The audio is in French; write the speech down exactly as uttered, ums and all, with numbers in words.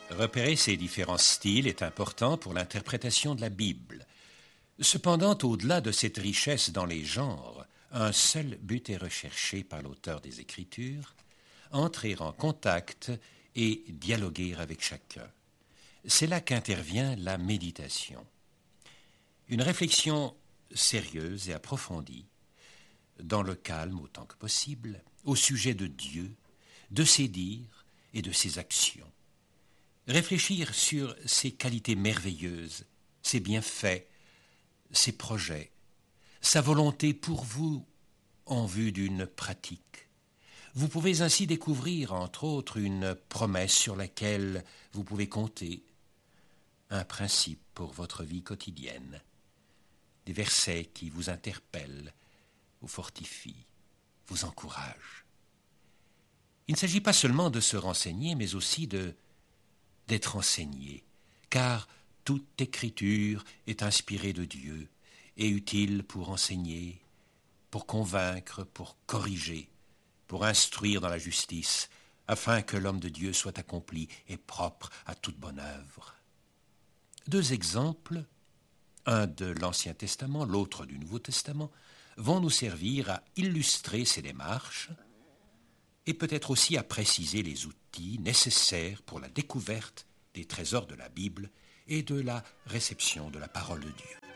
Repérer ces différents styles est important pour l'interprétation de la Bible. Cependant, au-delà de cette richesse dans les genres, un seul but est recherché par l'auteur des Écritures, entrer en contact et dialoguer avec chacun. C'est là qu'intervient la méditation. Une réflexion sérieuse et approfondie, dans le calme autant que possible, au sujet de Dieu, de ses dires et de ses actions. Réfléchir sur ses qualités merveilleuses, ses bienfaits, ses projets, sa volonté pour vous en vue d'une pratique. Vous pouvez ainsi découvrir, entre autres, une promesse sur laquelle vous pouvez compter, un principe pour votre vie quotidienne, des versets qui vous interpellent, vous fortifient, vous encouragent. Il ne s'agit pas seulement de se renseigner, mais aussi de, d'être enseigné, car toute écriture est inspirée de Dieu et utile pour enseigner, pour convaincre, pour corriger, pour instruire dans la justice, afin que l'homme de Dieu soit accompli et propre à toute bonne œuvre. Deux exemples, un de l'Ancien Testament, l'autre du Nouveau Testament, vont nous servir à illustrer ces démarches et peut-être aussi à préciser les outils nécessaires pour la découverte des trésors de la Bible et de la réception de la parole de Dieu.